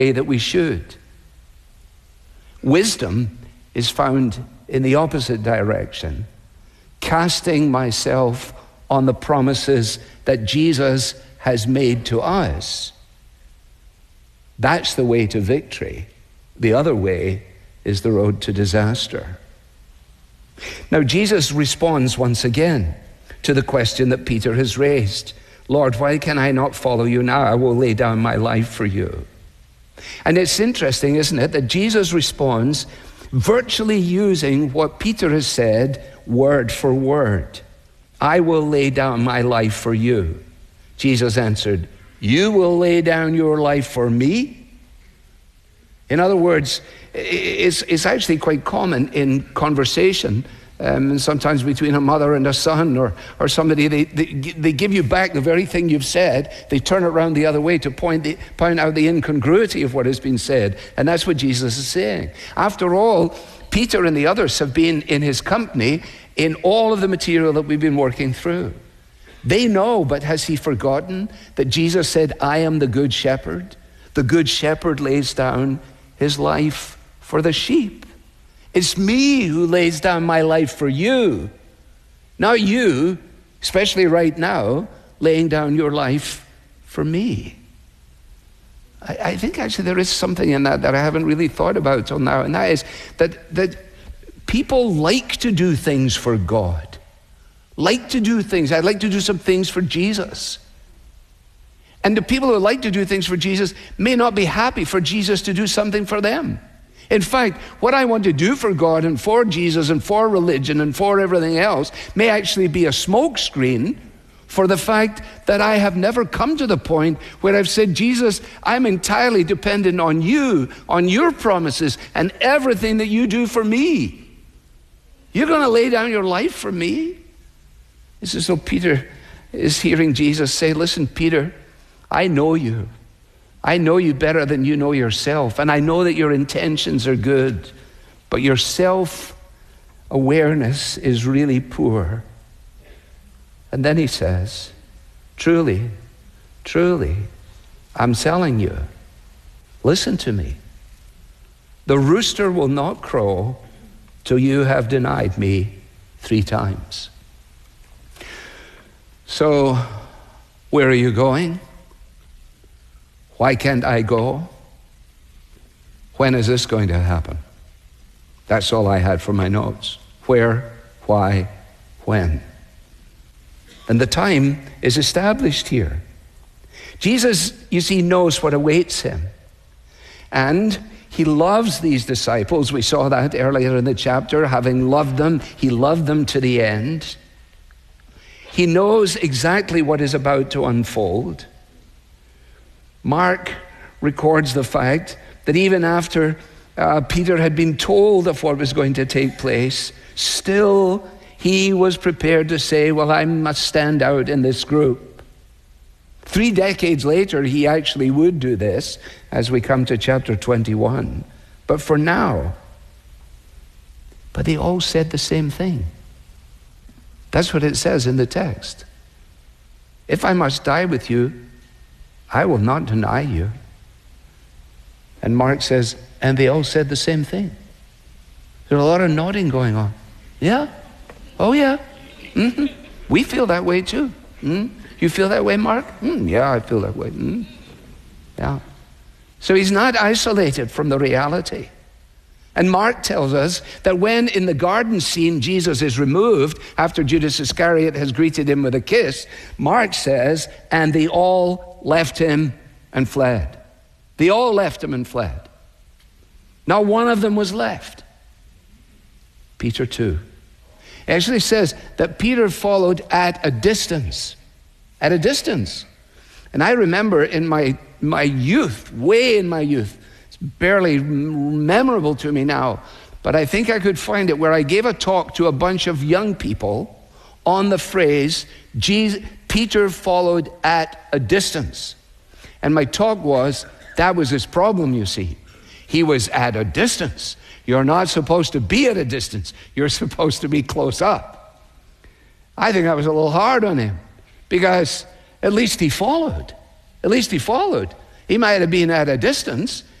way that we should. Wisdom is found in the opposite direction, casting myself on the promises that Jesus has made to us. That's the way to victory. The other way is the road to disaster. Now, Jesus responds once again to the question that Peter has raised. Lord, why can I not follow you now? I will lay down my life for you. And it's interesting, isn't it, that Jesus responds virtually using what Peter has said word for word. I will lay down my life for you. Jesus answered, you will lay down your life for me? In other words, it's actually quite common in conversation, sometimes between a mother and a son or somebody. They give you back the very thing you've said. They turn it around the other way to point out the incongruity of what has been said. And that's what Jesus is saying. After all, Peter and the others have been in his company in all of the material that we've been working through. They know, but has he forgotten that Jesus said, I am the good shepherd? The good shepherd lays down his life for the sheep. It's me who lays down my life for you. Not you, especially right now, laying down your life for me. I think actually there is something in that I haven't really thought about till now, and that is that people like to do things for God. Like to do things. I'd like to do some things for Jesus. And the people who like to do things for Jesus may not be happy for Jesus to do something for them. In fact, what I want to do for God and for Jesus and for religion and for everything else may actually be a smokescreen for the fact that I have never come to the point where I've said, Jesus, I'm entirely dependent on you, on your promises and everything that you do for me. You're going to lay down your life for me? It's as though Peter is hearing Jesus say, listen, Peter, I know you. I know you better than you know yourself. And I know that your intentions are good, but your self-awareness is really poor. And then he says, truly, truly, I'm telling you, listen to me. The rooster will not crow till you have denied me 3 times. So, where are you going? Why can't I go? When is this going to happen? That's all I had for my notes. Where, why, when? And the time is established here. Jesus, you see, knows what awaits him. And he loves these disciples. We saw that earlier in the chapter. Having loved them, he loved them to the end. He knows exactly what is about to unfold. Mark records the fact that even after Peter had been told of what was going to take place, still he was prepared to say, well, I must stand out in this group. 3 decades later, he actually would do this as we come to chapter 21. But for now, but they all said the same thing. That's what it says in the text. If I must die with you, I will not deny you. And Mark says, and they all said the same thing. There's a lot of nodding going on. Yeah? Oh yeah. Mm-hmm. We feel that way too. You feel that way, Mark? Yeah, I feel that way. Yeah. So he's not isolated from the reality. And Mark tells us that when in the garden scene Jesus is removed after Judas Iscariot has greeted him with a kiss, Mark says, and they all left him and fled. They all left him and fled. Not one of them was left. Peter too. It actually says that Peter followed at a distance. At a distance. And I remember in my youth, way in my youth, barely memorable to me now, but I think I could find it, where I gave a talk to a bunch of young people on the phrase, Peter followed at a distance. And my talk was, that was his problem, you see. He was at a distance. You're not supposed to be at a distance. You're supposed to be close up. I think I was a little hard on him, because at least he followed. At least he followed. He might have been at a distance.